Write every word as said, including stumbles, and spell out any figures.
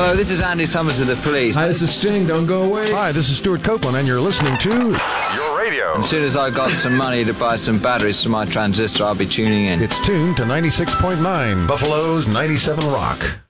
Hello, this is Andy Summers of the Police. Hi, this is Sting. Don't go away. Hi, this is Stuart Copeland, and you're listening to Your Radio. As soon as I got some money to buy some batteries for my transistor, I'll be tuning in. It's tuned to ninety-six point nine, Buffalo's ninety-seven Rock.